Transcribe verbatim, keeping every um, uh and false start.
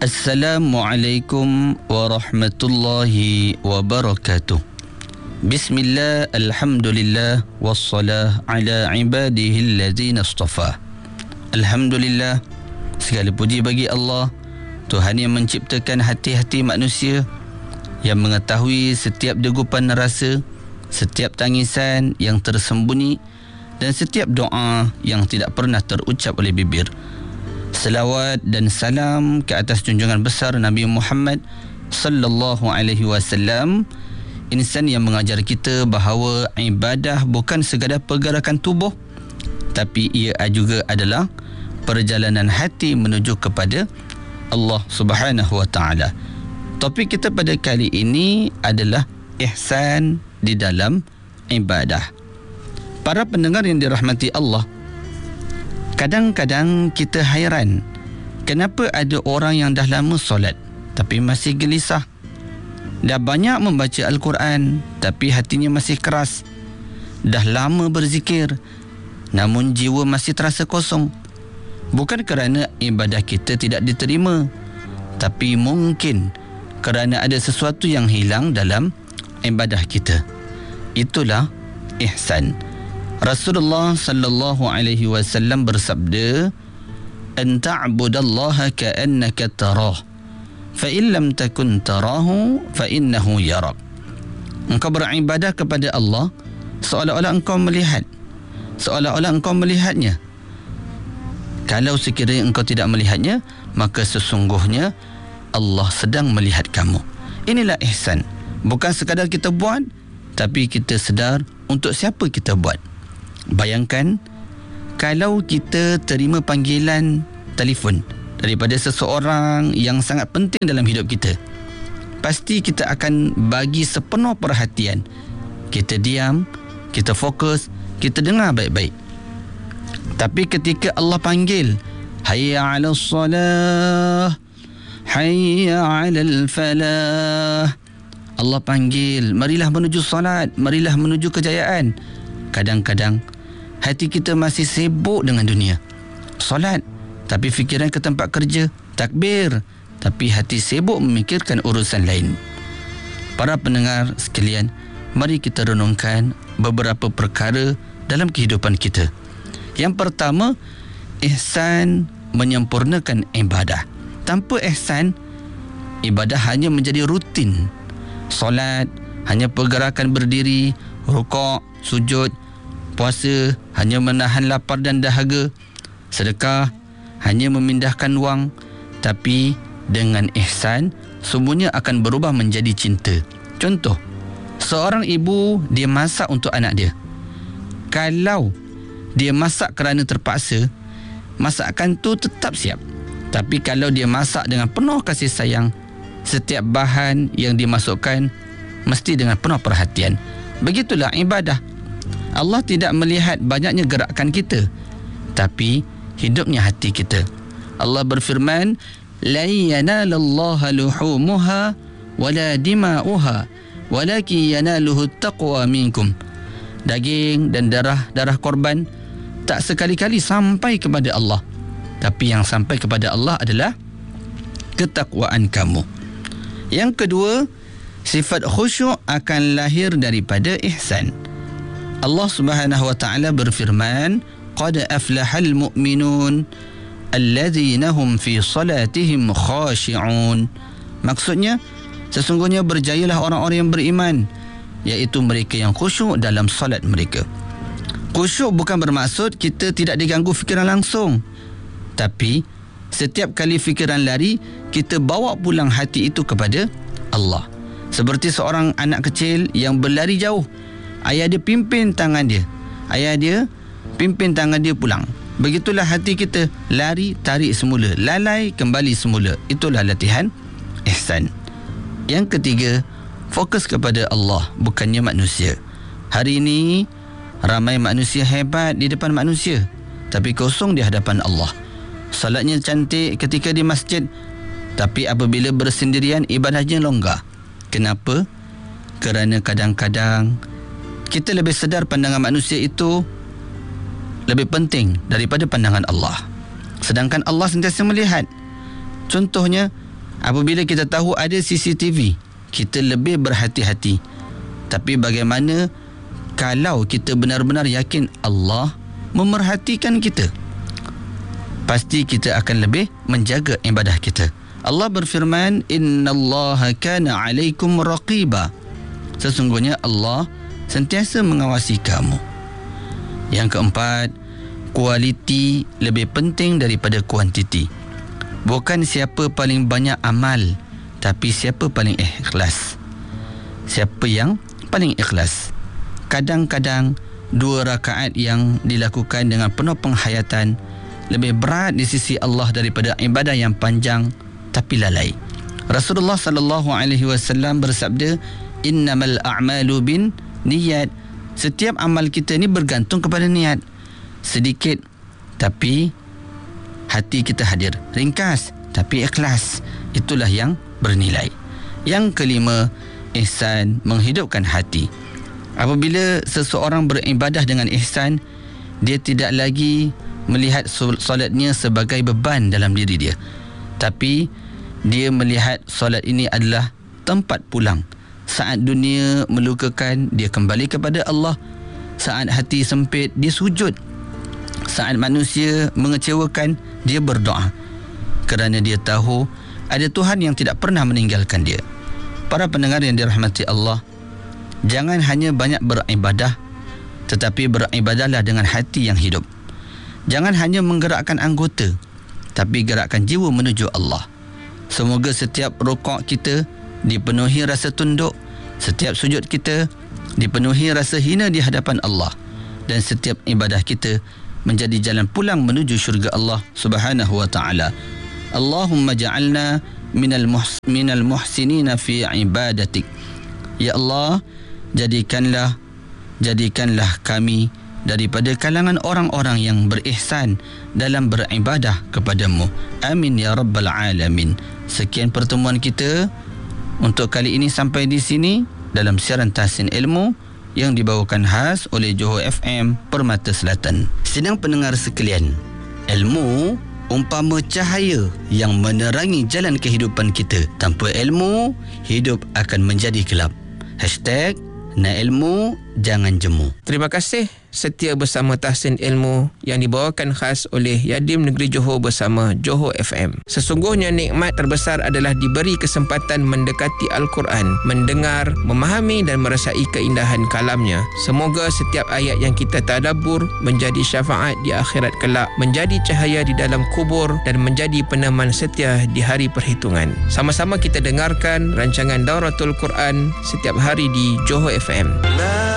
Assalamualaikum warahmatullahi wabarakatuh. Bismillah, alhamdulillah, wassalah ala ibadihi allazina istafa. Alhamdulillah, segala puji bagi Allah, Tuhan yang menciptakan hati-hati manusia, yang mengetahui setiap degupan rasa, setiap tangisan yang tersembunyi dan setiap doa yang tidak pernah terucap oleh bibir. Selawat dan salam ke atas junjungan besar Nabi Muhammad sallallahu alaihi wasallam, insan yang mengajar kita bahawa ibadah bukan sekadar pergerakan tubuh, tapi ia juga adalah perjalanan hati menuju kepada Allah Subhanahu wa taala. Topik kita pada kali ini adalah ihsan di dalam ibadah. Para pendengar yang dirahmati Allah, kadang-kadang kita hairan kenapa ada orang yang dah lama solat tapi masih gelisah, dah banyak membaca Al-Quran tapi hatinya masih keras, dah lama berzikir namun jiwa masih terasa kosong. Bukan kerana ibadah kita tidak diterima, tapi mungkin kerana ada sesuatu yang hilang dalam ibadah kita. Itulah ihsan. Rasulullah sallallahu alaihi wasallam bersabda, "An ta'budallaha ka'annaka tarah, fa in lam takun tarahu fa innahu yarak." Engkau beribadah kepada Allah seolah-olah engkau melihat, seolah-olah engkau melihatnya. Kalau sekiranya engkau tidak melihatnya, maka sesungguhnya Allah sedang melihat kamu. Inilah ihsan. Bukan sekadar kita buat, tapi kita sedar untuk siapa kita buat. Bayangkan kalau kita terima panggilan telefon daripada seseorang yang sangat penting dalam hidup kita, pasti kita akan bagi sepenuh perhatian. Kita diam, kita fokus, kita dengar baik-baik. Tapi ketika Allah panggil, hayya 'alas salah, hayya 'alal falah, Allah panggil, marilah menuju solat, marilah menuju kejayaan. Kadang-kadang hati kita masih sibuk dengan dunia. Solat, tapi fikiran ke tempat kerja. Takbir, tapi hati sibuk memikirkan urusan lain. Para pendengar sekalian, mari kita renungkan beberapa perkara dalam kehidupan kita. Yang pertama, ihsan menyempurnakan ibadah. Tanpa ihsan, ibadah hanya menjadi rutin. Solat hanya pergerakan berdiri, rukuk, sujud. Puasa hanya menahan lapar dan dahaga. Sedekah hanya memindahkan wang. Tapi dengan ihsan, semuanya akan berubah menjadi cinta. Contoh, seorang ibu, dia masak untuk anak dia. Kalau dia masak kerana terpaksa, masakan tu tetap siap. Tapi kalau dia masak dengan penuh kasih sayang, setiap bahan yang dimasukkan mesti dengan penuh perhatian. Begitulah ibadah. Allah tidak melihat banyaknya gerakan kita, tapi hidupnya hati kita. Allah berfirman, "La yanalallaha luhumuha wala dima'uha, walakin yanaluhu taqwa minkum." Daging dan darah-darah korban tak sekali-kali sampai kepada Allah, tapi yang sampai kepada Allah adalah ketakwaan kamu. Yang kedua, sifat khusyuk akan lahir daripada ihsan. Allah Subhanahu wa taala berfirman, "Qad aflahal mu'minun alladzina hum fi salatihim khashi'un." Maksudnya, sesungguhnya berjayalah orang-orang yang beriman, iaitu mereka yang khusyuk dalam solat mereka. Khusyuk bukan bermaksud kita tidak diganggu fikiran langsung, tapi setiap kali fikiran lari, kita bawa pulang hati itu kepada Allah. Seperti seorang anak kecil yang berlari jauh, ayah dia pimpin tangan dia, ayah dia pimpin tangan dia pulang. Begitulah hati kita, lari, tarik semula, lalai, kembali semula. Itulah latihan ihsan. Yang ketiga, fokus kepada Allah, bukannya manusia. Hari ini ramai manusia hebat di depan manusia, tapi kosong di hadapan Allah. Salatnya cantik ketika di masjid, tapi apabila bersendirian ibadahnya longgar. Kenapa? Kerana kadang-kadang kita lebih sedar pandangan manusia itu lebih penting daripada pandangan Allah. Sedangkan Allah sentiasa melihat. Contohnya, Apabila kita tahu ada C C T V, kita lebih berhati-hati. Tapi bagaimana kalau kita benar-benar yakin Allah memerhatikan kita? Pasti kita akan lebih menjaga ibadah kita. Allah berfirman, innallaha kana alaikum raqiba. Sesungguhnya Allah sentiasa mengawasi kamu. Yang keempat, kualiti lebih penting daripada kuantiti. Bukan siapa paling banyak amal, tapi siapa paling ikhlas. Siapa yang paling ikhlas. Kadang-kadang dua rakaat yang dilakukan dengan penuh penghayatan lebih berat di sisi Allah daripada ibadah yang panjang tapi lalai. Rasulullah sallallahu alaihi wasallam bersabda, innamal a'malu bin niyat. Setiap amal kita ni bergantung kepada niat. Sedikit tapi hati kita hadir. Ringkas tapi ikhlas. Itulah yang bernilai. Yang kelima, ihsan, menghidupkan hati. Apabila seseorang beribadah dengan ihsan, dia tidak lagi melihat solatnya sebagai beban dalam diri dia, tapi dia melihat solat ini adalah tempat pulang. Saat dunia melukakan, dia kembali kepada Allah. Saat hati sempit, dia sujud. Saat manusia mengecewakan, dia berdoa. Kerana dia tahu ada Tuhan yang tidak pernah meninggalkan dia. Para pendengar yang dirahmati Allah, jangan hanya banyak beribadah, tetapi beribadahlah dengan hati yang hidup. Jangan hanya menggerakkan anggota, tapi gerakkan jiwa menuju Allah. Semoga setiap rukuk kita dipenuhi rasa tunduk, setiap sujud kita dipenuhi rasa hina di hadapan Allah, dan setiap ibadah kita menjadi jalan pulang menuju syurga Allah Subhanahu wa taala. Allahumma ja'alna minal muhs minal muhsinina fi ibadatik. Ya Allah, jadikanlah jadikanlah kami daripada kalangan orang-orang yang berihsan dalam beribadah kepadamu. Amin ya rabbal alamin. Sekian pertemuan kita untuk kali ini sampai di sini dalam siaran Tahsin Ilmu yang dibawakan khas oleh Johor F M Permata Selatan. Sidang pendengar sekalian, ilmu umpama cahaya yang menerangi jalan kehidupan kita. Tanpa ilmu, hidup akan menjadi gelap. Hashtag nak ilmu, jangan jemu. Terima kasih setia bersama Tahsin Ilmu yang dibawakan khas oleh Yadim Negeri Johor bersama Johor F M. Sesungguhnya nikmat terbesar adalah diberi kesempatan mendekati Al-Quran, mendengar, memahami dan merasai keindahan kalamnya. Semoga setiap ayat yang kita tadabbur menjadi syafaat di akhirat kelak, menjadi cahaya di dalam kubur dan menjadi peneman setia di hari perhitungan. Sama-sama kita dengarkan rancangan Dauratul Quran setiap hari di Johor F M.